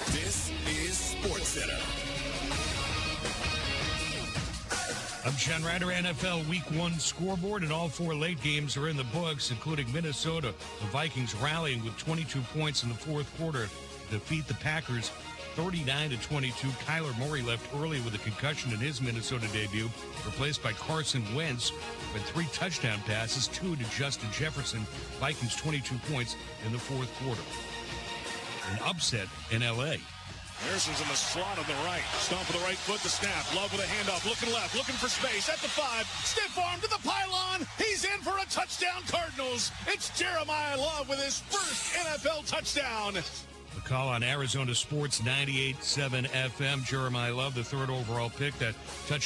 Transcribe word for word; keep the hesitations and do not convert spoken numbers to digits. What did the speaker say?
This is SportsCenter. I'm John Ryder, N F L Week one scoreboard, and all four late games are in the books, including Minnesota. The Vikings rallying with twenty-two points in the fourth quarter to defeat the Packers thirty-nine to twenty-two. Kyler Murray left early with a concussion in his Minnesota debut, replaced by Carson Wentz with three touchdown passes, two to Justin Jefferson. Vikings twenty-two points in the fourth quarter. An upset in L A. Harrison's in the slot on the right. Stomp with the right foot, the snap. Love with a handoff. Looking left, looking for space at the five. Stiff arm to the pylon. He's in for a touchdown, Cardinals. It's Jeremiah Love with his first N F L touchdown. The call on Arizona Sports ninety-eight point seven F M. Jeremiah Love, the third overall pick, that touchdown.